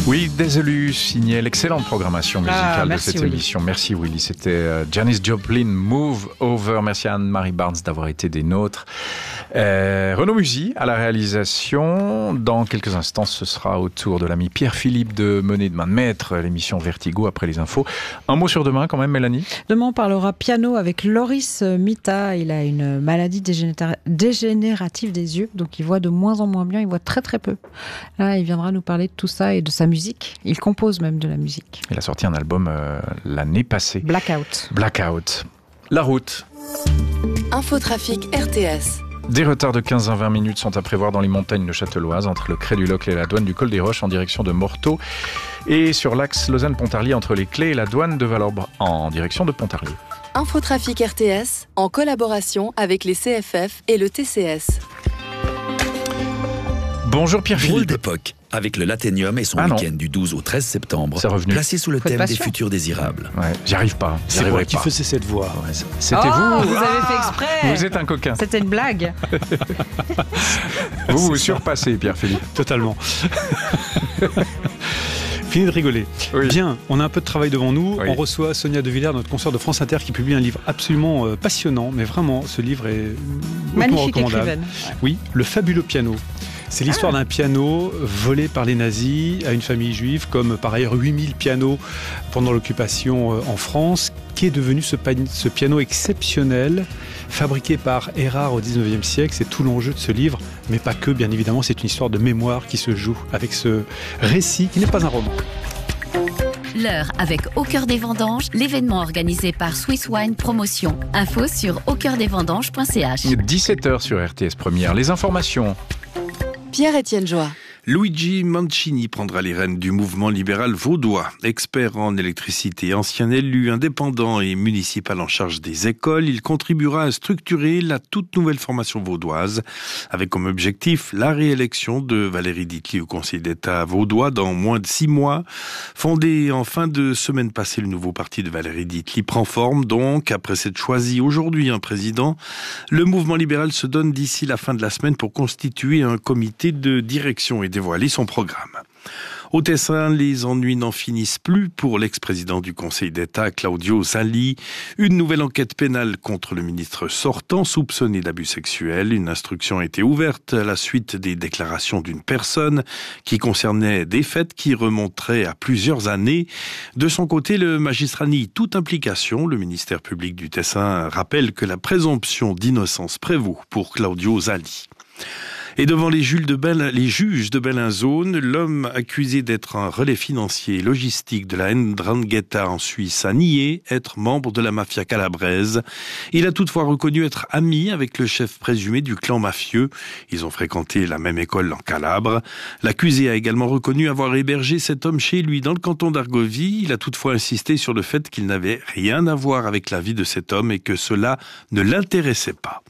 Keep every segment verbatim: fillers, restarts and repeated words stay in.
Oui, désolé, signé l'excellente programmation musicale ah, de cette Willy. émission. Merci Willy, c'était euh, Janis Joplin, Move Over. Merci à Anne-Marie Barnes d'avoir été des nôtres. Euh, Renaud Musy à la réalisation. Dans quelques instants, ce sera au tour de l'ami Pierre-Philippe de mener de main de maître l'émission Vertigo après les infos. Un mot sur demain quand même, Mélanie? Demain, on parlera piano avec Loris Mita. Il a une maladie dégénéra- dégénérative des yeux, donc il voit de moins en moins bien, il voit très très peu. Là, il viendra nous parler de tout ça et de sa musique. Il compose même de la musique. Il a sorti un album euh, l'année passée. Blackout. Blackout. La route. Infotrafic R T S. Des retards de quinze à vingt minutes sont à prévoir dans les montagnes de Châtelloise, entre le Cré du Locle et la douane du Col des Roches en direction de Morteau, et sur l'axe Lausanne-Pontarlier entre les Clés et la douane de Valorbe en direction de Pontarlier. Infotrafic R T S, en collaboration avec les C F F et le T C S. Bonjour Drôle Pierre-Philippe. d'époque, avec le Lathénium et son Ah non. week-end du douze au treize septembre, C'est revenu. placé sous le Faut être thème des patient. futurs désirables. Ouais, j'y arrive pas. J'y C'est arriverai moi qui pas. faisais cette voix. Ouais, C'était Oh, vous. vous avez fait exprès. Vous êtes un coquin. C'était une blague. Vous vous surpassez, Pierre-Philippe. Totalement. Fini de rigoler. Oui. Bien, on a un peu de travail devant nous. Oui. On reçoit Sonia De Villers, notre consoeur de France Inter, qui publie un livre absolument euh, passionnant, mais vraiment, ce livre est hautement Magnifique recommandable. écrivaine. Oui, Le fabuleux piano. C'est l'histoire d'un piano volé par les nazis à une famille juive, comme par ailleurs huit mille pianos pendant l'occupation euh, en France, qui est devenu ce, pa- ce piano exceptionnel, fabriqué par Erard au dix-neuvième siècle. C'est tout l'enjeu de ce livre, mais pas que, bien évidemment, c'est une histoire de mémoire qui se joue avec ce récit qui n'est pas un roman. L'heure avec Au cœur des vendanges, l'événement organisé par Swiss Wine Promotion. Info sur au cœur des vendanges point c h. dix-sept heures sur R T S Première. Les informations. Pierre-Étienne Joie. Luigi Mancini prendra les rênes du mouvement libéral vaudois. Expert en électricité, ancien élu indépendant et municipal en charge des écoles, il contribuera à structurer la toute nouvelle formation vaudoise, avec comme objectif la réélection de Valérie Ditli au Conseil d'État vaudois dans moins de six mois. Fondé en fin de semaine passée, le nouveau parti de Valérie Ditli prend forme donc, après s'être choisi aujourd'hui un président. Le mouvement libéral se donne d'ici la fin de la semaine pour constituer un comité de direction et dévoiler son programme. Au Tessin, les ennuis n'en finissent plus pour l'ex-président du Conseil d'État, Claudio Zali. Une nouvelle enquête pénale contre le ministre sortant, soupçonné d'abus sexuels. Une instruction a été ouverte à la suite des déclarations d'une personne qui concernait des faits qui remonteraient à plusieurs années. De son côté, le magistrat nie toute implication. Le ministère public du Tessin rappelle que la présomption d'innocence prévaut pour Claudio Zali. Et devant les juges de, Bel- les juges de Bellinzone, l'homme accusé d'être un relais financier et logistique de la Ndrangheta en Suisse a nié être membre de la mafia calabraise. Il a toutefois reconnu être ami avec le chef présumé du clan mafieux. Ils ont fréquenté la même école en Calabre. L'accusé a également reconnu avoir hébergé cet homme chez lui dans le canton d'Argovie. Il a toutefois insisté sur le fait qu'il n'avait rien à voir avec la vie de cet homme et que cela ne l'intéressait pas.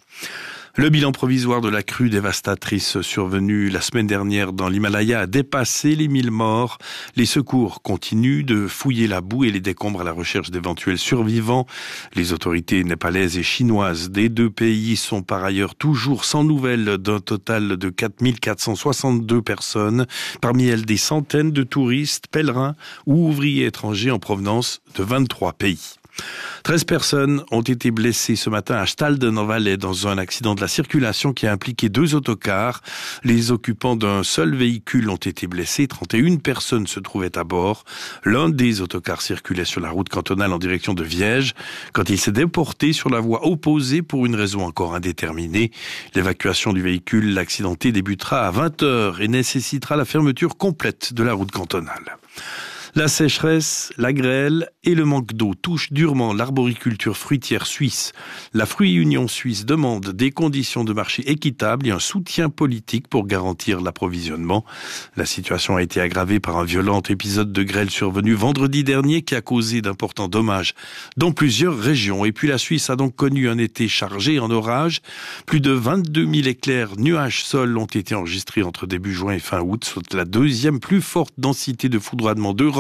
Le bilan provisoire de la crue dévastatrice survenue la semaine dernière dans l'Himalaya a dépassé les mille morts. Les secours continuent de fouiller la boue et les décombres à la recherche d'éventuels survivants. Les autorités népalaises et chinoises des deux pays sont par ailleurs toujours sans nouvelles d'un total de quatre mille quatre cent soixante-deux personnes, parmi elles des centaines de touristes, pèlerins ou ouvriers étrangers en provenance de vingt-trois pays. treize personnes ont été blessées ce matin à Stalden en Valais dans un accident de la circulation qui a impliqué deux autocars. Les occupants d'un seul véhicule ont été blessés, trente et une personnes se trouvaient à bord. L'un des autocars circulait sur la route cantonale en direction de Viège quand il s'est déporté sur la voie opposée pour une raison encore indéterminée. L'évacuation du véhicule accidenté débutera à vingt heures et nécessitera la fermeture complète de la route cantonale. La sécheresse, la grêle et le manque d'eau touchent durement l'arboriculture fruitière suisse. La Fruit Union Suisse demande des conditions de marché équitables et un soutien politique pour garantir l'approvisionnement. La situation a été aggravée par un violent épisode de grêle survenu vendredi dernier qui a causé d'importants dommages dans plusieurs régions. Et puis la Suisse a donc connu un été chargé en orages. Plus de vingt-deux mille éclairs nuages-sol ont été enregistrés entre début juin et fin août, soit la deuxième plus forte densité de foudroiement d'Europe.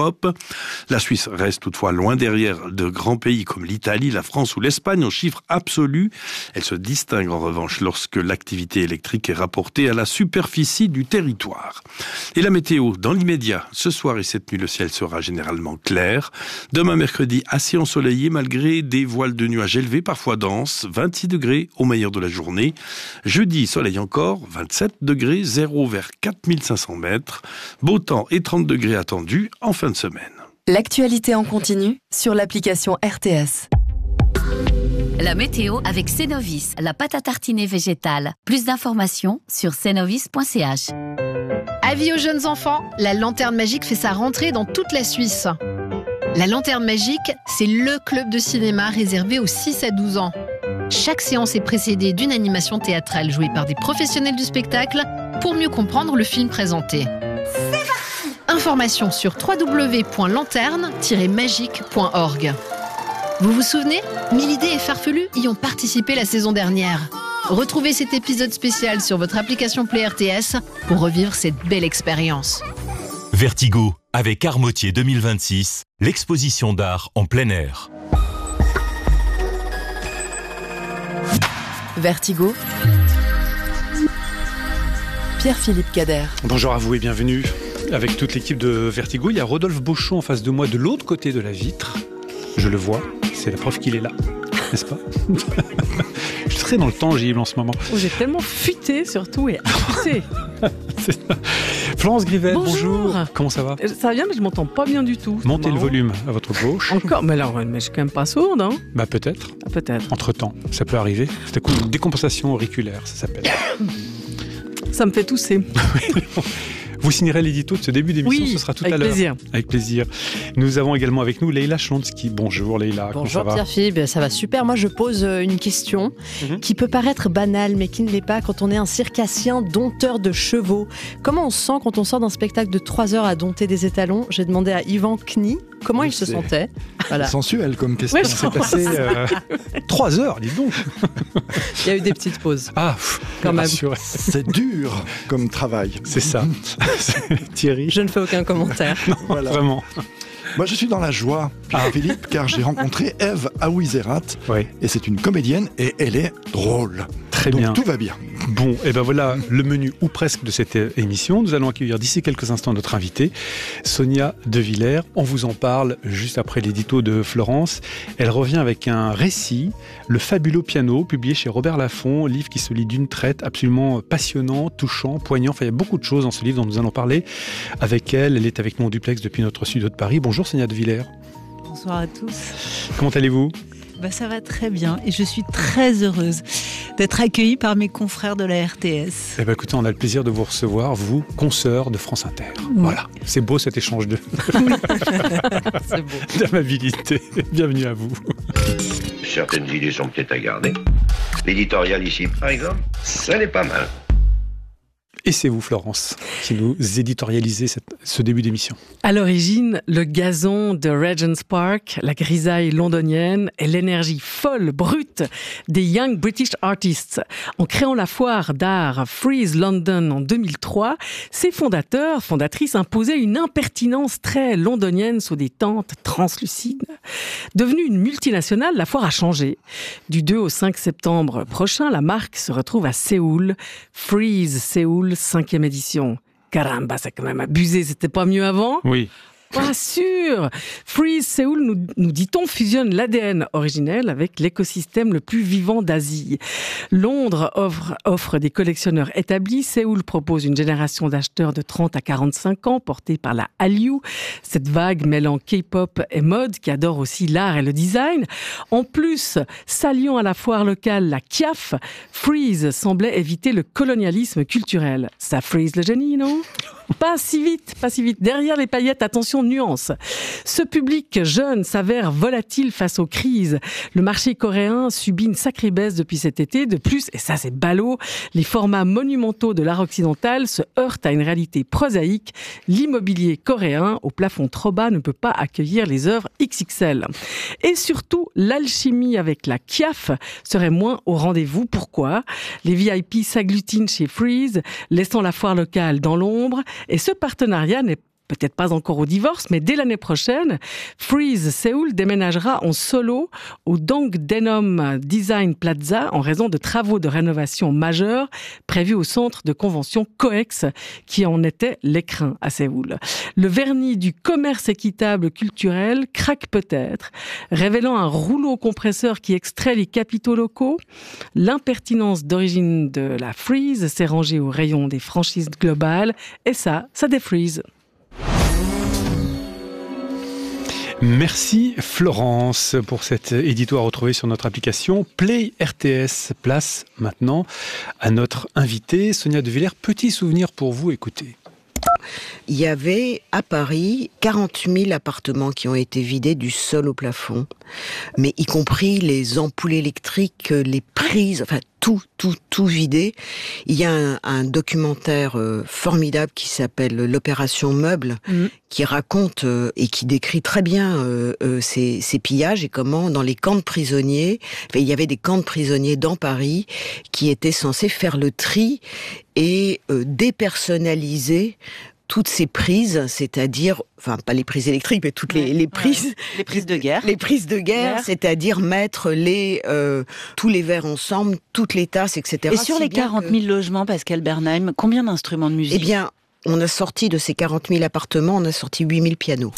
d'Europe. La Suisse reste toutefois loin derrière de grands pays comme l'Italie, la France ou l'Espagne en chiffres absolus. Elle se distingue en revanche lorsque l'activité électrique est rapportée à la superficie du territoire. Et la météo, dans l'immédiat, ce soir et cette nuit, le ciel sera généralement clair. Demain mercredi, assez ensoleillé malgré des voiles de nuages élevés, parfois denses, vingt-six degrés au meilleur de la journée. Jeudi, soleil encore, vingt-sept degrés, zéro vers quatre mille cinq cents mètres. Beau temps et trente degrés attendus en fin de semaine. L'actualité en continu sur l'application R T S. La météo avec Cenovis, la pâte à tartiner végétale. Plus d'informations sur cenovis point c h. Avis aux jeunes enfants, la Lanterne Magique fait sa rentrée dans toute la Suisse. La Lanterne Magique, c'est le club de cinéma réservé aux six à douze ans. Chaque séance est précédée d'une animation théâtrale jouée par des professionnels du spectacle pour mieux comprendre le film présenté. C'est parti ! Informations sur w w w point lanterne tiret magique point org. Vous vous souvenez ? Milidé et Farfelu y ont participé la saison dernière. Retrouvez cet épisode spécial sur votre application Play R T S pour revivre cette belle expérience. Vertigo, avec Armotier deux mille vingt-six, l'exposition d'art en plein air. Vertigo, Pierre-Philippe Cader. Bonjour à vous et bienvenue. Avec toute l'équipe de Vertigo, il y a Rodolphe Beauchon en face de moi, de l'autre côté de la vitre. Je le vois, c'est la preuve qu'il est là, n'est-ce pas ? Je suis très dans le tangible en ce moment. Oh, j'ai tellement fuité surtout et affûté. Florence Grivel, bonjour. bonjour. Comment ça va ? Ça va bien, mais je m'entends pas bien du tout. Montez le volume à votre gauche. Encore, mais alors, mais je suis quand même pas sourde, hein ? Bah peut-être. Ah, peut-être. Entre-temps, ça peut arriver. C'est une décompensation auriculaire, ça s'appelle. Ça me fait tousser. Vous signerez l'édito de ce début d'émission, oui, ce sera tout à l'heure. Avec plaisir. Avec plaisir. Nous avons également avec nous Leïla Chlonsky. Bonjour Leïla. Bonjour Pierre-Philippe, ça va super. Moi je pose une question mm-hmm. qui peut paraître banale mais qui ne l'est pas quand on est un circassien dompteur de chevaux. Comment on se sent quand on sort d'un spectacle de trois heures à dompter des étalons ? J'ai demandé à Yvan Knie comment il se sentait. Voilà. Sensuel comme question. Ouais, c'est passé euh, trois heures, dis donc. Il y a eu des petites pauses. Ah, pff, quand même. C'est dur comme travail. C'est ça. Thierry. Je ne fais aucun commentaire. Non, voilà. Vraiment. Moi, je suis dans la joie, Pierre-Philippe, car j'ai rencontré Eve Aouizerat. Oui. Et c'est une comédienne et elle est drôle. Très Donc, bien. tout va bien. Bon, et ben voilà le menu ou presque de cette émission. Nous allons accueillir d'ici quelques instants notre invitée, Sonia De Villers. On vous en parle juste après l'édito de Florence. Elle revient avec un récit, Le fabuleux piano, publié chez Robert Laffont, livre qui se lit d'une traite, absolument passionnant, touchant, poignant. Enfin, il y a beaucoup de choses dans ce livre dont nous allons parler avec elle. Elle est avec nous en duplex depuis notre studio de Paris. Bonjour Sonia De Villers. Bonsoir à tous. Comment allez-vous ? Bah, ça va très bien et je suis très heureuse d'être accueillie par mes confrères de la R T S. Eh ben, écoutez, on a le plaisir de vous recevoir, vous, consoeur de France Inter. Oui. Voilà, c'est beau cet échange de oui. C'est beau. d'amabilité. Bienvenue à vous. Certaines idées sont peut-être à garder. L'éditorial ici, par exemple, ça n'est pas mal. Et c'est vous, Florence, qui nous éditorialisez cette, ce début d'émission. À l'origine, le gazon de Regent's Park, la grisaille londonienne et l'énergie folle, brute des Young British Artists. En créant la foire d'art Freeze London en deux mille trois, ses fondateurs, fondatrices imposaient une impertinence très londonienne sous des tentes translucides. Devenue une multinationale, la foire a changé. Du deux au cinq septembre prochain, la marque se retrouve à Séoul. Freeze Séoul, cinquième édition. Caramba, c'est quand même abusé, c'était pas mieux avant ? Oui. Pas sûr. Freeze Séoul, nous, nous dit-on, fusionne l'A D N originel avec l'écosystème le plus vivant d'Asie. Londres offre, offre des collectionneurs établis. Séoul propose une génération d'acheteurs de trente à quarante-cinq ans, portés par la Hallyu, cette vague mêlant K-pop et mode, qui adore aussi l'art et le design. En plus, s'alliant à la foire locale, la K I A F, Freeze semblait éviter le colonialisme culturel. Ça freeze le génie, non ? Pas si vite, pas si vite. Derrière les paillettes, attention, nuance. Ce public jeune s'avère volatile face aux crises. Le marché coréen subit une sacrée baisse depuis cet été. De plus, et ça c'est ballot, les formats monumentaux de l'art occidental se heurtent à une réalité prosaïque. L'immobilier coréen, au plafond trop bas, ne peut pas accueillir les œuvres X X L. Et surtout, l'alchimie avec la K I A F serait moins au rendez-vous. Pourquoi ? Les V I P s'agglutinent chez Freeze, laissant la foire locale dans l'ombre. Et ce partenariat n'est peut-être pas encore au divorce, mais dès l'année prochaine, Freeze Séoul déménagera en solo au Dongdaenom Design Plaza en raison de travaux de rénovation majeurs prévus au centre de convention COEX, qui en était l'écrin à Séoul. Le vernis du commerce équitable culturel craque peut-être, révélant un rouleau compresseur qui extrait les capitaux locaux. L'impertinence d'origine de la Freeze s'est rangée au rayon des franchises globales, et ça, ça défreeze. Merci Florence pour cet édito à retrouver sur notre application Play R T S. Place maintenant à notre invitée Sonia De Villers. Petit souvenir pour vous, écoutez. Il y avait à Paris quarante mille appartements qui ont été vidés du sol au plafond, mais y compris les ampoules électriques, les prises, enfin tout, tout, tout vidé. Il y a un, un documentaire euh, formidable qui s'appelle l'Opération Meuble, mmh. qui raconte euh, et qui décrit très bien euh, euh, ces, ces pillages et comment dans les camps de prisonniers, enfin, il y avait des camps de prisonniers dans Paris qui étaient censés faire le tri et euh, dépersonnaliser toutes ces prises, c'est-à-dire, enfin pas les prises électriques, mais toutes les, les prises, ouais. les prises de guerre, les prises de guerre, guerre. c'est-à-dire mettre les euh, tous les verres ensemble, toutes les tasses, et cetera. Et sur si les quarante mille que... logements, Pascal Bernheim, combien d'instruments de musique ? Eh bien, on a sorti de ces quarante mille appartements, on a sorti huit mille pianos.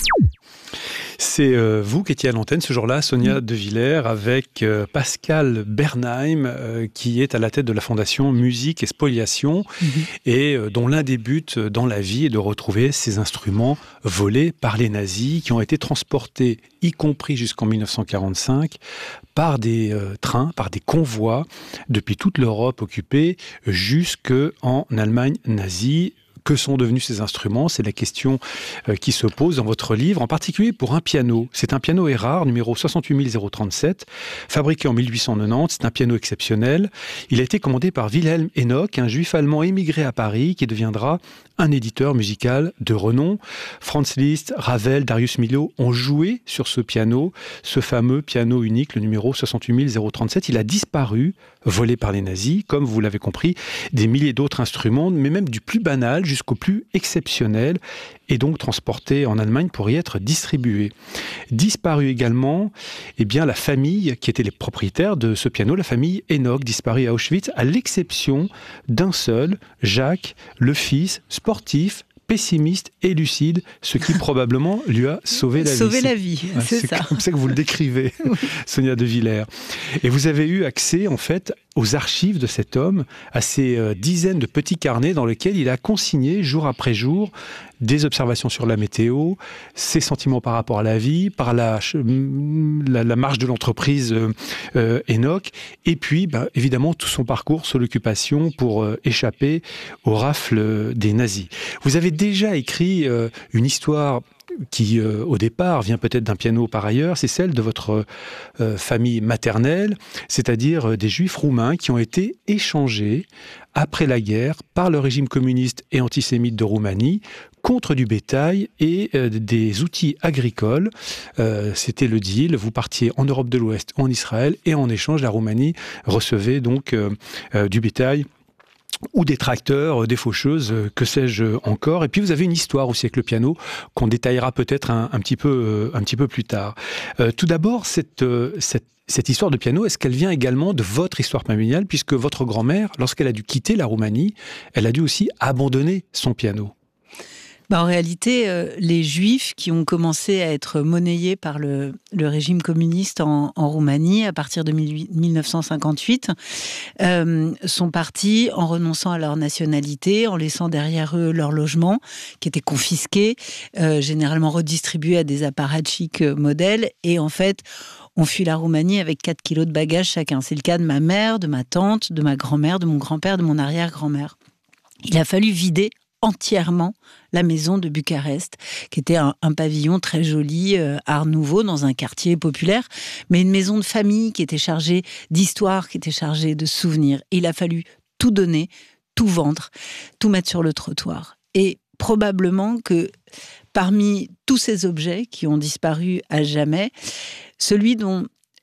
C'est euh, vous qui étiez à l'antenne ce jour-là, Sonia mmh. De Villers, avec euh, Pascal Bernheim, euh, qui est à la tête de la fondation Musique et Spoliation, mmh. et euh, dont l'un des buts dans la vie est de retrouver ces instruments volés par les nazis, qui ont été transportés, y compris jusqu'en mille neuf cent quarante-cinq, par des euh, trains, par des convois, depuis toute l'Europe occupée, jusqu'en Allemagne nazie. Que sont devenus ces instruments ? C'est la question euh, qui se pose dans votre livre, en particulier pour un piano. C'est un piano Erard, numéro soixante-huit mille trente-sept, fabriqué en mille huit cent quatre-vingt-dix. C'est un piano exceptionnel. Il a été commandé par Wilhelm Enoch, un juif allemand émigré à Paris, qui deviendra un éditeur musical de renom. Franz Liszt, Ravel, Darius Milhaud ont joué sur ce piano, ce fameux piano unique, le numéro soixante-huit mille trente-sept. Il a disparu, volé par les nazis, comme vous l'avez compris, des milliers d'autres instruments, mais même du plus banal jusqu'au plus exceptionnel, et donc transporté en Allemagne pour y être distribué. Disparu également, eh bien, la famille qui était les propriétaires de ce piano, la famille Enoch, disparue à Auschwitz, à l'exception d'un seul, Jacques, le fils, sportif, pessimiste et lucide, ce qui probablement lui a sauvé la sauvé vie. la vie, ouais, c'est, c'est ça. C'est comme ça que vous le décrivez, oui. Sonia De Villers. Et vous avez eu accès, en fait, aux archives de cet homme, à ces euh, dizaines de petits carnets dans lesquels il a consigné, jour après jour, des observations sur la météo, ses sentiments par rapport à la vie, par la, la, la marche de l'entreprise euh, euh, Enoch, et puis, bah, évidemment, tout son parcours sur l'occupation pour euh, échapper aux rafles des nazis. Vous avez déjà écrit euh, une histoire qui, euh, au départ, vient peut-être d'un piano par ailleurs, c'est celle de votre euh, famille maternelle, c'est-à-dire euh, des juifs roumains qui ont été échangés après la guerre par le régime communiste et antisémite de Roumanie contre du bétail et euh, des outils agricoles. Euh, c'était le deal, vous partiez en Europe de l'Ouest ou en Israël, et en échange, la Roumanie recevait donc euh, euh, du bétail ou des tracteurs, des faucheuses, que sais-je encore. Et puis vous avez une histoire aussi avec le piano qu'on détaillera peut-être un, un, petit, peu, un petit peu plus tard. Euh, tout d'abord, cette, cette, cette histoire de piano, est-ce qu'elle vient également de votre histoire familiale, puisque votre grand-mère, lorsqu'elle a dû quitter la Roumanie, elle a dû aussi abandonner son piano ? Bah en réalité, euh, les Juifs qui ont commencé à être monnayés par le, le régime communiste en, en Roumanie à partir de mille neuf cent cinquante-huit euh, sont partis en renonçant à leur nationalité, en laissant derrière eux leur logement qui était confisqué, euh, généralement redistribué à des apparatchiks modèles, et en fait on fuit la Roumanie avec quatre kilos de bagages chacun. C'est le cas de ma mère, de ma tante, de ma grand-mère, de mon grand-père, de mon arrière-grand-mère. Il a fallu vider entièrement la maison de Bucarest, qui était un, un pavillon très joli, euh, art nouveau, dans un quartier populaire, mais une maison de famille qui était chargée d'histoire, qui était chargée de souvenirs. Et il a fallu tout donner, tout vendre, tout mettre sur le trottoir. Et probablement que parmi tous ces objets qui ont disparu à jamais, celui dont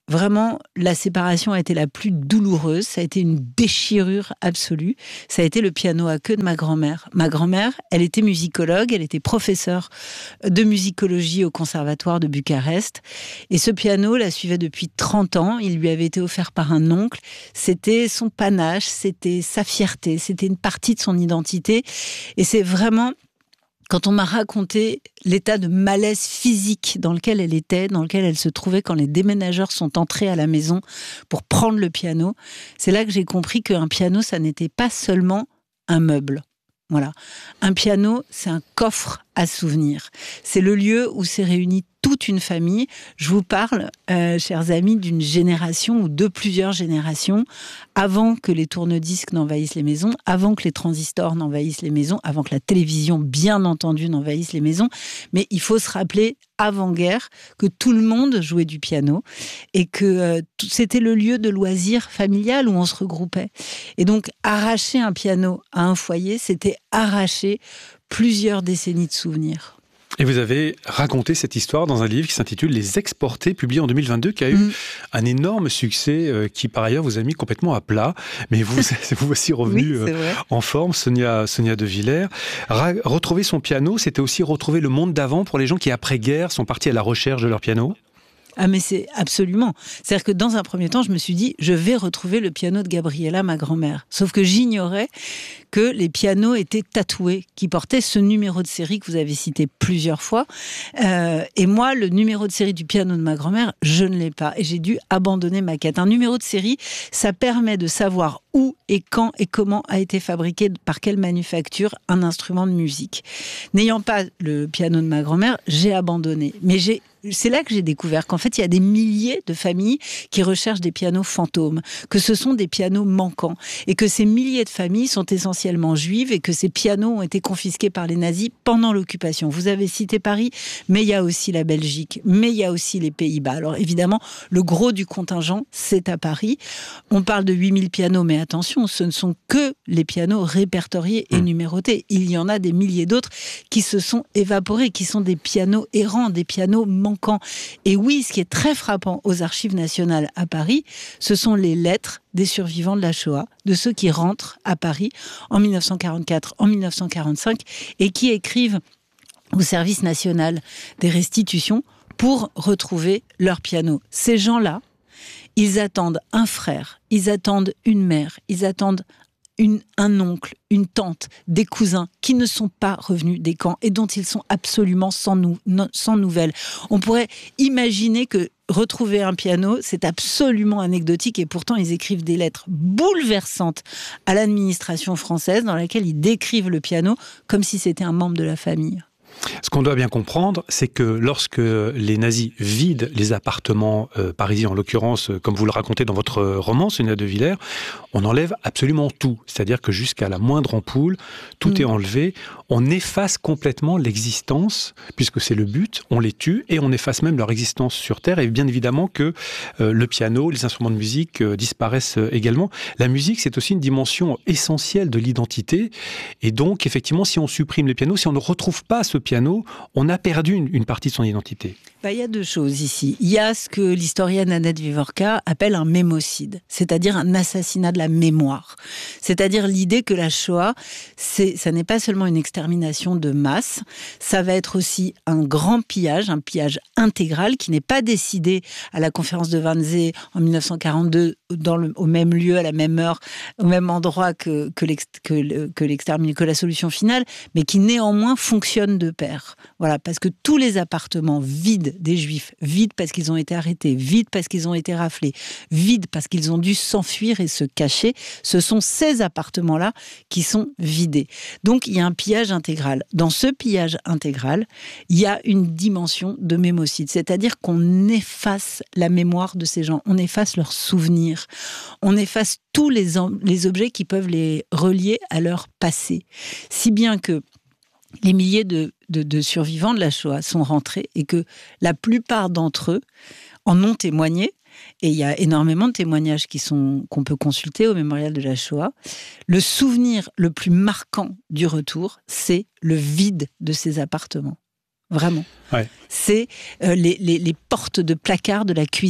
vraiment, la séparation a été la plus douloureuse. Ça a été une déchirure absolue. Ça a été le piano à queue de ma grand-mère. Ma grand-mère, elle était musicologue, elle était professeure de musicologie au conservatoire de Bucarest. Et ce piano la suivait depuis trente ans. Il lui avait été offert par un oncle. C'était son panache, c'était sa fierté, c'était une partie de son identité. Et c'est vraiment... Quand on m'a raconté l'état de malaise physique dans lequel elle était, dans lequel elle se trouvait quand les déménageurs sont entrés à la maison pour prendre le piano, c'est là que j'ai compris qu'un piano, ça n'était pas seulement un meuble. Voilà. Un piano, c'est un coffre à souvenirs. C'est le lieu où s'est réunie toute une famille. Je vous parle, euh, chers amis, d'une génération ou de plusieurs générations, avant que les tourne-disques n'envahissent les maisons, avant que les transistors n'envahissent les maisons, avant que la télévision, bien entendu, n'envahisse les maisons. Mais il faut se rappeler, avant-guerre, que tout le monde jouait du piano et que euh, c'était le lieu de loisir familial où on se regroupait. Et donc, arracher un piano à un foyer, c'était arracher plusieurs décennies de souvenirs. Et vous avez raconté cette histoire dans un livre qui s'intitule « Les Exportés », publié en deux mille vingt-deux, qui a eu mmh. un énorme succès, euh, qui par ailleurs vous a mis complètement à plat. Mais vous, vous voici revenu oui, euh, en forme, Sonia, Sonia De Villers. Ra- retrouver son piano, c'était aussi retrouver le monde d'avant pour les gens qui, après-guerre, sont partis à la recherche de leur piano. Ah mais c'est absolument. C'est-à-dire que dans un premier temps, je me suis dit, je vais retrouver le piano de Gabriella, ma grand-mère. Sauf que j'ignorais que les pianos étaient tatoués, qui portaient ce numéro de série que vous avez cité plusieurs fois. Euh, et moi, le numéro de série du piano de ma grand-mère, je ne l'ai pas. Et j'ai dû abandonner ma quête. Un numéro de série, ça permet de savoir où et quand et comment a été fabriqué, par quelle manufacture, un instrument de musique. N'ayant pas le piano de ma grand-mère, j'ai abandonné. Mais j'ai C'est là que j'ai découvert qu'en fait, il y a des milliers de familles qui recherchent des pianos fantômes, que ce sont des pianos manquants, et que ces milliers de familles sont essentiellement juives, et que ces pianos ont été confisqués par les nazis pendant l'occupation. Vous avez cité Paris, mais il y a aussi la Belgique, mais il y a aussi les Pays-Bas. Alors évidemment, le gros du contingent, c'est à Paris. On parle de huit mille pianos, mais attention, ce ne sont que les pianos répertoriés et numérotés. Il y en a des milliers d'autres qui se sont évaporés, qui sont des pianos errants, des pianos manquants. Et oui, ce qui est très frappant aux Archives nationales à Paris, ce sont les lettres des survivants de la Shoah, de ceux qui rentrent à Paris en mille neuf cent quarante-quatre, en mille neuf cent quarante-cinq, et qui écrivent au service national des restitutions pour retrouver leur piano. Ces gens-là, ils attendent un frère, ils attendent une mère, ils attendent Une, un oncle, une tante, des cousins qui ne sont pas revenus des camps et dont ils sont absolument sans, nou, non, sans nouvelles. On pourrait imaginer que retrouver un piano, c'est absolument anecdotique, et pourtant ils écrivent des lettres bouleversantes à l'administration française dans laquelle ils décrivent le piano comme si c'était un membre de la famille. Ce qu'on doit bien comprendre, c'est que lorsque les nazis vident les appartements euh, parisiens, en l'occurrence, comme vous le racontez dans votre roman, Sonia De Villers, on enlève absolument tout. C'est-à-dire que jusqu'à la moindre ampoule, tout mmh. est enlevé. On efface complètement l'existence, puisque c'est le but, on les tue, et on efface même leur existence sur Terre. Et bien évidemment que euh, le piano, les instruments de musique euh, disparaissent euh, également. La musique, c'est aussi une dimension essentielle de l'identité. Et donc, effectivement, si on supprime le piano, si on ne retrouve pas ce piano, on a perdu une, une partie de son identité. Bah, il y a deux choses ici. Il y a ce que l'historienne Annette Vivorka appelle un mémocide, c'est-à-dire un assassinat de la mémoire. C'est-à-dire l'idée que la Shoah, c'est, ça n'est pas seulement une extermination de masse, ça va être aussi un grand pillage, un pillage intégral qui n'est pas décidé à la conférence de Wannsee en mille neuf cent quarante-deux dans le, au même lieu, à la même heure, au même endroit que, que, l'ex, que, que, l'extermin, que la solution finale, mais qui néanmoins fonctionne de pair. Voilà, parce que tous les appartements vides des Juifs, vides parce qu'ils ont été arrêtés, vides parce qu'ils ont été raflés, vides parce qu'ils ont dû s'enfuir et se cacher, ce sont ces appartements-là qui sont vidés. Donc il y a un pillage intégral. Dans ce pillage intégral, il y a une dimension de mémocide, c'est-à-dire qu'on efface la mémoire de ces gens, on efface leurs souvenirs, on efface tous les, les objets qui peuvent les relier à leur passé. Si bien que les milliers de, de, de survivants de la Shoah sont rentrés et que la plupart d'entre eux en ont témoigné. Et il y a énormément de témoignages qui sont, qu'on peut consulter au mémorial de la Shoah. Le souvenir le plus marquant du retour, c'est le vide de ces appartements. Vraiment. Ouais. C'est euh, les, les, les portes de placard de la cuisine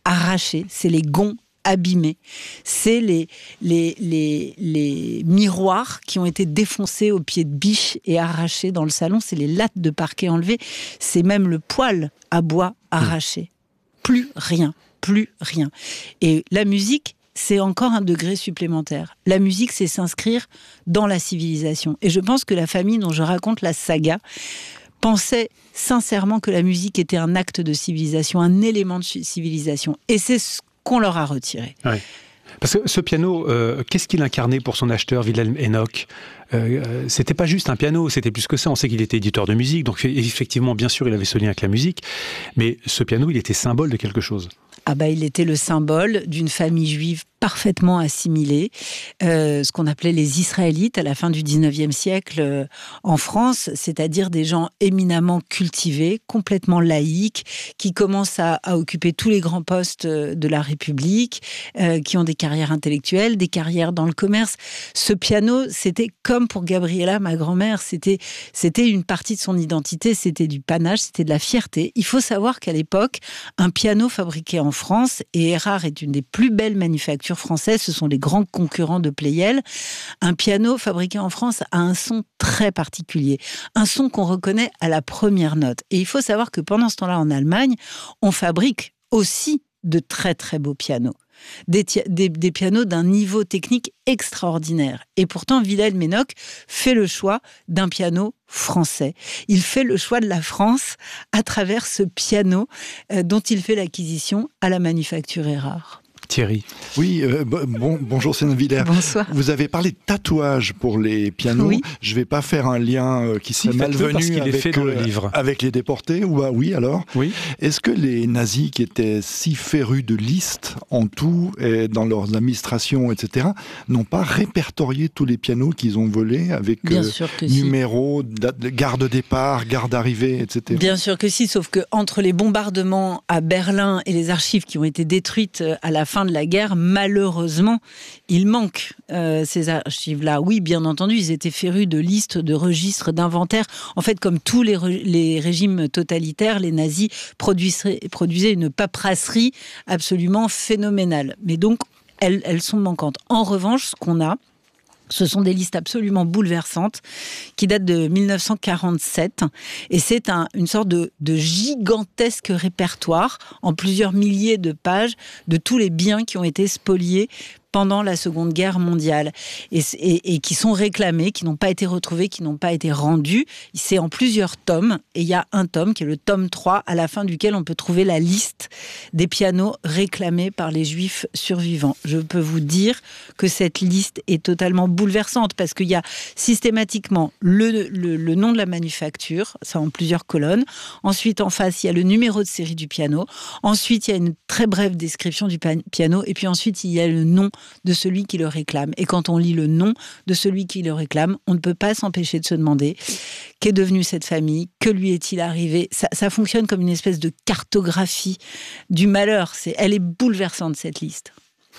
arrachés, c'est les gonds abîmés, c'est les, les, les, les miroirs qui ont été défoncés au pied de biche et arrachés dans le salon, c'est les lattes de parquet enlevées, c'est même le poêle à bois arraché. Plus rien, plus rien. Et la musique, c'est encore un degré supplémentaire. La musique, c'est s'inscrire dans la civilisation. Et je pense que la famille dont je raconte la saga pensait sincèrement que la musique était un acte de civilisation, un élément de civilisation. Et c'est ce qu'on leur a retiré. Ouais. Parce que ce piano, euh, qu'est-ce qu'il incarnait pour son acheteur, Wilhelm Enoch ? euh, C'était pas juste un piano, c'était plus que ça. On sait qu'il était éditeur de musique, donc effectivement, bien sûr, il avait ce lien avec la musique. Mais ce piano, il était symbole de quelque chose. Ah bah, il était le symbole d'une famille juive parfaitement assimilée, euh, ce qu'on appelait les Israélites à la fin du dix-neuvième siècle euh, en France, c'est-à-dire des gens éminemment cultivés, complètement laïques, qui commencent à, à occuper tous les grands postes de la République, euh, qui ont des carrières intellectuelles, des carrières dans le commerce. Ce piano, c'était comme pour Gabriella, ma grand-mère, c'était, c'était une partie de son identité, c'était du panache, c'était de la fierté. Il faut savoir qu'à l'époque, un piano fabriqué en France, et Erard est une des plus belles manufactures françaises, ce sont les grands concurrents de Pleyel. Un piano fabriqué en France a un son très particulier, un son qu'on reconnaît à la première note. Et il faut savoir que pendant ce temps-là, en Allemagne, on fabrique aussi de très très beaux pianos. Des, des, des pianos d'un niveau technique extraordinaire. Et pourtant, Wilhelm Enoch fait le choix d'un piano français. Il fait le choix de la France à travers ce piano euh, dont il fait l'acquisition à la manufacture Erard. Thierry. Oui, euh, bon, bonjour Céline Villers. Bonsoir. Vous avez parlé de tatouage pour les pianos. Oui. Je ne vais pas faire un lien euh, qui serait si, malvenu parce qu'il avec, est fait dans le euh, livre. avec les déportés. Ou, bah, oui, alors. Oui. Est-ce que les nazis qui étaient si férus de listes en tout, et dans leurs administrations, et cetera, n'ont pas répertorié tous les pianos qu'ils ont volés avec Bien euh, sûr que numéros, si. garde départ, garde arrivée, et cetera. Bien sûr que si, sauf que entre les bombardements à Berlin et les archives qui ont été détruites à la fin de la guerre, malheureusement, il manque euh, ces archives-là. Oui, bien entendu, ils étaient férus de listes, de registres, d'inventaires. En fait, comme tous les, re- les régimes totalitaires, les nazis produisaient, produisaient une paperasserie absolument phénoménale. Mais donc, elles, elles sont manquantes. En revanche, ce qu'on a, ce sont des listes absolument bouleversantes qui datent de mille neuf cent quarante-sept et c'est un, une sorte de, de gigantesque répertoire en plusieurs milliers de pages de tous les biens qui ont été spoliés pendant la Seconde Guerre mondiale et, et, et qui sont réclamés, qui n'ont pas été retrouvés, qui n'ont pas été rendus. C'est en plusieurs tomes et il y a un tome qui est le tome trois à la fin duquel on peut trouver la liste des pianos réclamés par les Juifs survivants. Je peux vous dire que cette liste est totalement bouleversante parce qu'il y a systématiquement le, le, le nom de la manufacture, ça en plusieurs colonnes. Ensuite, en face, il y a le numéro de série du piano. Ensuite, il y a une très brève description du piano et puis ensuite, il y a le nom de celui qui le réclame. Et quand on lit le nom de celui qui le réclame, on ne peut pas s'empêcher de se demander qu'est devenue cette famille, que lui est-il arrivé. Ça, ça fonctionne comme une espèce de cartographie du malheur. C'est, elle est bouleversante, cette liste.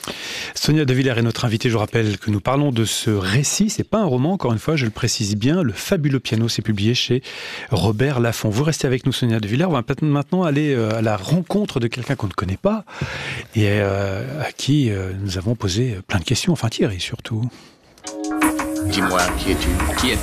Sonia De Villers est notre invitée. Je rappelle que nous parlons de ce récit. C'est pas un roman, encore une fois, je le précise bien. Le fabuleux piano, c'est publié chez Robert Laffont. Vous restez avec nous, Sonia De Villers. On va maintenant aller à la rencontre de quelqu'un qu'on ne connaît pas et à qui nous avons posé plein de questions. Enfin, Thierry, surtout. Dis-moi, qui es-tu ? Qui êtes-vous ?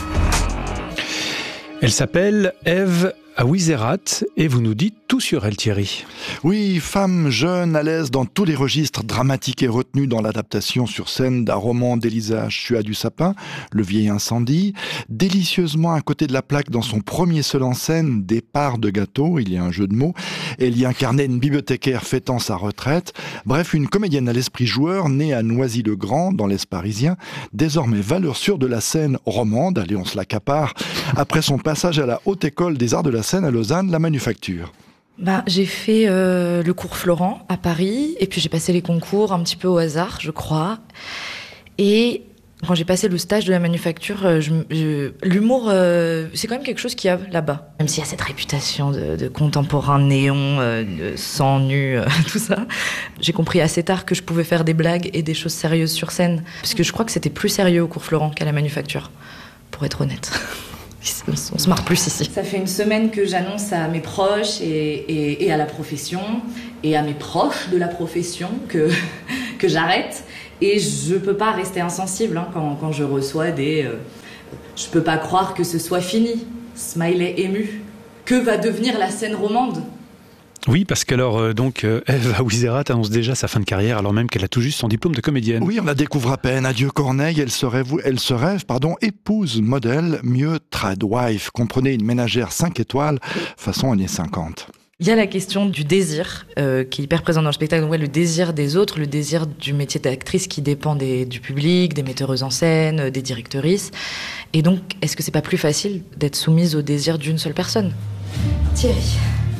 Elle s'appelle Ève Aouizerat et vous nous dites tout sur elle, Thierry. Oui, femme jeune, à l'aise dans tous les registres dramatiques et retenue dans l'adaptation sur scène d'un roman d'Elisa Chua du Sapin, Le vieil incendie, délicieusement à côté de la plaque dans son premier seul en scène, Départ de gâteau, il y a un jeu de mots, elle y incarnait une bibliothécaire fêtant sa retraite, bref, une comédienne à l'esprit joueur, née à Noisy-le-Grand, dans l'Est parisien, désormais valeur sûre de la scène romande, allez on se l'accapare, après son passage à la Haute École des Arts de la Scène à Lausanne, la Manufacture. Bah, j'ai fait euh, le cours Florent à Paris, et puis j'ai passé les concours un petit peu au hasard, je crois. Et quand j'ai passé le stage de la Manufacture, je, je, l'humour, euh, c'est quand même quelque chose qu'il y a là-bas. Même s'il y a cette réputation de, de contemporain néon, euh, de sang nu, euh, tout ça, j'ai compris assez tard que je pouvais faire des blagues et des choses sérieuses sur scène. Parce que je crois que c'était plus sérieux au cours Florent qu'à la Manufacture, pour être honnête. On se marre plus ici. Ça fait une semaine que j'annonce à mes proches et, et, et à la profession et à mes proches de la profession que, que j'arrête. Et je peux pas rester insensible hein, quand, quand je reçois des... Euh, je peux pas croire que ce soit fini. Smiley ému. Que va devenir la scène romande ? Oui, parce qu'alors, euh, donc, euh, Ève Ouizerat annonce déjà sa fin de carrière, alors même qu'elle a tout juste son diplôme de comédienne. Oui, on la découvre à peine. Adieu Corneille, elle se rêve, elle se rêve pardon, épouse, modèle, mieux tradwife. Comprenez, une ménagère cinq étoiles, façon années cinquante. Il y a la question du désir, euh, qui est hyper présent dans le spectacle. Donc, ouais, le désir des autres, le désir du métier d'actrice qui dépend des, du public, des metteuses en scène, des directrices. Et donc, est-ce que c'est pas plus facile d'être soumise au désir d'une seule personne ? Thierry,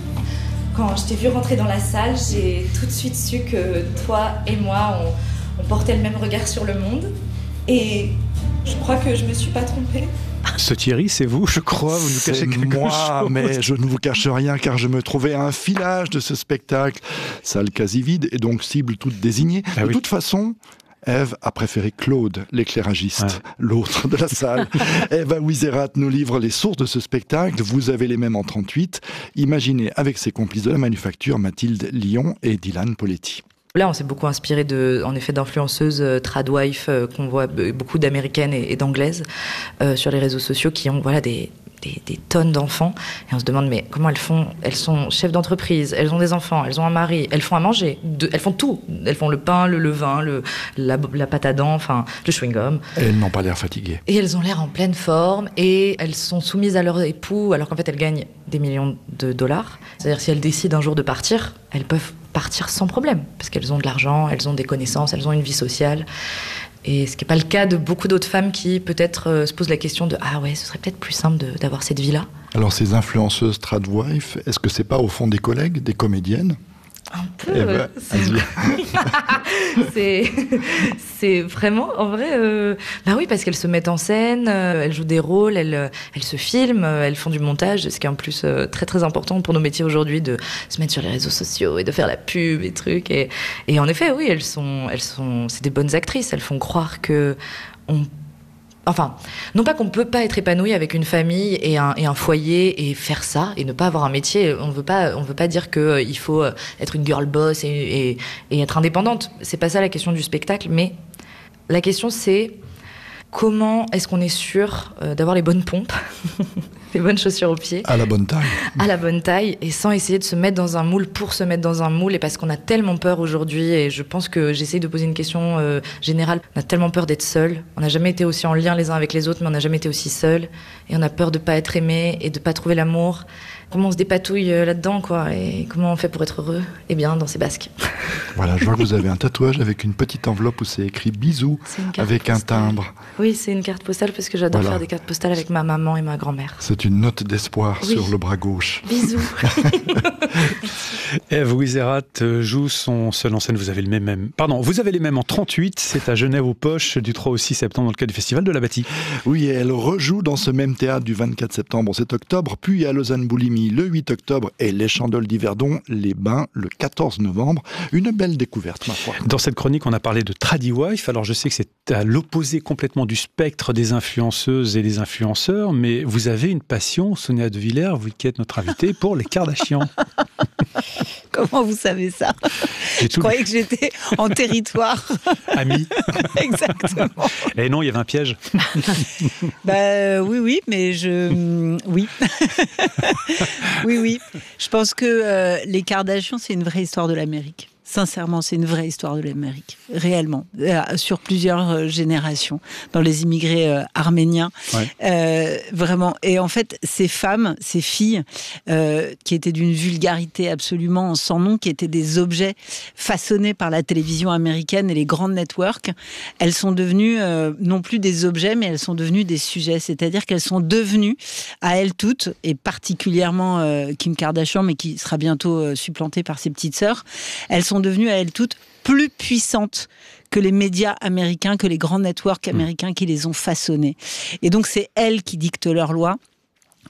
quand je t'ai vu rentrer dans la salle, j'ai tout de suite su que toi et moi, on, on portait le même regard sur le monde. Et je crois que je me suis pas trompée. Ce Thierry, c'est vous, je crois, vous nous cachez quelque moi, chose. Mais je ne vous cache rien car je me trouvais à un filage de ce spectacle. Salle quasi vide et donc cible toute désignée. Ah de oui. toute façon... Ève a préféré Claude, l'éclairagiste, ouais. l'autre de la salle. Ève Ouizerat nous livre les sources de ce spectacle. Vous avez les mêmes en trente-huit. Imaginez avec ses complices de la manufacture, Mathilde Lyon et Dylan Poletti. Là, on s'est beaucoup inspiré de, en effet, d'influenceuses euh, tradwife euh, qu'on voit euh, beaucoup d'américaines et, et d'anglaises euh, sur les réseaux sociaux qui ont voilà des Des, des tonnes d'enfants et on se demande mais comment elles font, elles sont chefs d'entreprise, elles ont des enfants, elles ont un mari, elles font à manger, de, elles font tout, elles font le pain, le levain, le, la, la pâte à dents, enfin le chewing-gum. Et elles n'ont pas l'air fatiguées. Et elles ont l'air en pleine forme et elles sont soumises à leur époux alors qu'en fait elles gagnent des millions de dollars. C'est-à-dire si elles décident un jour de partir, elles peuvent partir sans problème parce qu'elles ont de l'argent, elles ont des connaissances, elles ont une vie sociale. Et ce qui n'est pas le cas de beaucoup d'autres femmes qui peut-être euh, se posent la question de « Ah ouais, ce serait peut-être plus simple de, d'avoir cette vie-là ». Alors ces influenceuses tradwife, est-ce que c'est pas au fond des collègues, des comédiennes ? Un peu. Eh ben, c'est, c'est vraiment, en vrai, euh, bah oui, parce qu'elles se mettent en scène, euh, elles jouent des rôles, elles, elles se filment, euh, elles font du montage, ce qui est en plus euh, très très important pour nos métiers aujourd'hui, de se mettre sur les réseaux sociaux et de faire la pub et trucs. Et, et en effet, oui, elles sont, elles sont, c'est des bonnes actrices, elles font croire que on Enfin, non pas qu'on ne peut pas être épanoui avec une famille et un, et un foyer et faire ça et ne pas avoir un métier. On ne veut pas, on veut pas dire qu'il euh, faut être une girl boss et, et, et être indépendante. C'est pas ça la question du spectacle, mais la question c'est comment est-ce qu'on est sûr euh, d'avoir les bonnes pompes, les bonnes chaussures aux pieds. À la bonne taille. À la bonne taille et sans essayer de se mettre dans un moule pour se mettre dans un moule et parce qu'on a tellement peur aujourd'hui et je pense que j'essaie de poser une question euh, générale. On a tellement peur d'être seul. On n'a jamais été aussi en lien les uns avec les autres mais on n'a jamais été aussi seul et on a peur de pas être aimé et de pas trouver l'amour. Comment on se dépatouille euh, là-dedans quoi et comment on fait pour être heureux ? Eh bien dans ses basques. Voilà, je vois que vous avez un tatouage avec une petite enveloppe où c'est écrit bisous avec postale. Un timbre. Oui, c'est une carte postale parce que j'adore voilà. faire des cartes postales avec ma maman et ma grand-mère. C'est une note d'espoir oui. sur le bras gauche. Bisous. Ève Ouizerat joue son seul en scène. Vous avez le même, même, pardon, vous avez les mêmes en trente-huit. C'est à Genève aux Poches du trois au six septembre dans le cadre du Festival de la Bâtie. Oui, et elle rejoue dans ce même théâtre du vingt-quatre septembre au sept octobre, puis à Lausanne-Bouligny le huit octobre et les Chandelles d'Yverdon, les Bains le quatorze novembre. Une belle découverte, ma foi. Dans cette chronique, on a parlé de Tradiwife. Alors, je sais que c'est à l'opposé complètement du spectre des influenceuses et des influenceurs, mais vous avez une passion, Sonia De Villers, vous qui êtes notre invitée, pour les Kardashians. Comment vous savez ça ? Je croyais que j'étais en territoire. Ami. Exactement. Et non, il y avait un piège. Bah oui, oui, mais je... Oui. oui, oui. Je pense que euh, les Kardashians, c'est une vraie histoire de l'Amérique. Sincèrement, c'est une vraie histoire de l'Amérique, réellement, euh, sur plusieurs euh, générations, dans les immigrés euh, arméniens, ouais. euh, vraiment. Et en fait, ces femmes, ces filles, euh, qui étaient d'une vulgarité absolument sans nom, qui étaient des objets façonnés par la télévision américaine et les grandes networks, elles sont devenues euh, non plus des objets, mais elles sont devenues des sujets. C'est-à-dire qu'elles sont devenues, à elles toutes, et particulièrement euh, Kim Kardashian, mais qui sera bientôt euh, supplantée par ses petites sœurs, elles sont devenues à elles toutes plus puissantes que les médias américains, que les grands networks américains qui les ont façonnées. Et donc c'est elles qui dictent leurs lois.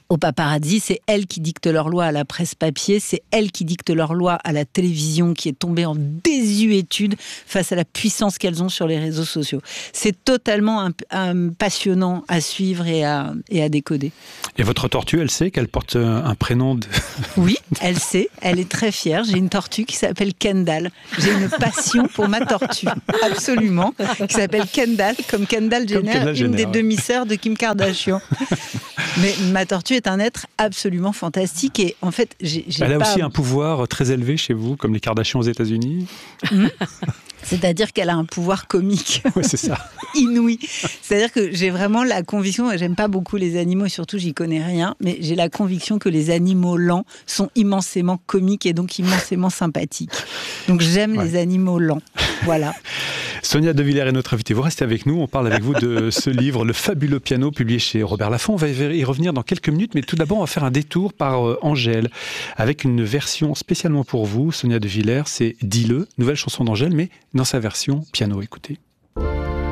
au paparazzi, c'est elles qui dictent leurs lois à la presse papier, c'est elles qui dictent leurs lois à la télévision qui est tombée en désuétude face à la puissance qu'elles ont sur les réseaux sociaux. C'est totalement un, un passionnant à suivre et à, et à décoder. Et votre tortue, elle sait qu'elle porte un prénom de... Oui, elle sait, elle est très fière. J'ai une tortue qui s'appelle Kendall. J'ai une passion pour ma tortue, absolument, qui s'appelle Kendall, comme Kendall Jenner, Kendall une Jenner, des ouais. demi-sœurs de Kim Kardashian. Mais ma tortue est un être absolument fantastique et en fait, j'ai, j'ai Elle a pas... aussi un pouvoir très élevé chez vous, comme les Kardashians aux États-Unis. Mmh. C'est-à-dire qu'elle a un pouvoir comique. Oui, c'est ça. Inouï. C'est-à-dire que j'ai vraiment la conviction, j'aime pas beaucoup les animaux, et surtout j'y connais rien, mais j'ai la conviction que les animaux lents sont immensément comiques et donc immensément sympathiques. Donc j'aime ouais. les animaux lents. Voilà. Sonia De Villers est notre invitée. Vous restez avec nous. On parle avec vous de ce livre, Le fabuleux piano, publié chez Robert Laffont. On va y revenir dans quelques minutes, mais tout d'abord, on va faire un détour par euh, Angèle, avec une version spécialement pour vous, Sonia De Villers. C'est Dis-le, nouvelle chanson d'Angèle, mais dans sa version piano. Écoutez.